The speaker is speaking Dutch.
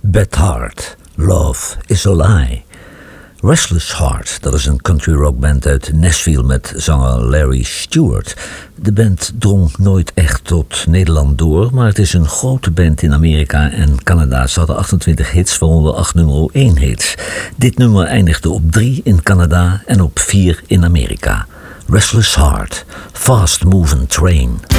Bad Heart, Love is a Lie. Restless Heart, dat is een country rockband uit Nashville met zanger Larry Stewart. De band drong nooit echt tot Nederland door, maar het is een grote band in Amerika en Canada. Ze hadden 28 hits, waaronder 8 nummer 1 hits. Dit nummer eindigde op 3 in Canada en op 4 in Amerika. Restless Heart, Fast Moving Train.